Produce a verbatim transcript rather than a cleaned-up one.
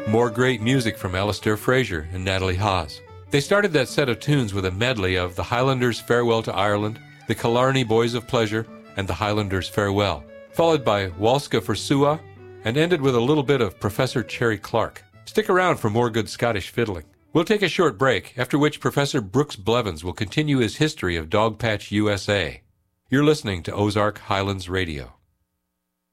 More great music from Alistair Fraser and Natalie Haas. They started that set of tunes with a medley of the Highlanders' Farewell to Ireland, the Killarney Boys of Pleasure, and the Highlanders' Farewell, followed by Walska for Sua, and ended with a little bit of Professor Cherry Clark. Stick around for more good Scottish fiddling. We'll take a short break, after which Professor Brooks Blevins will continue his history of Dogpatch U S A. You're listening to Ozark Highlands Radio.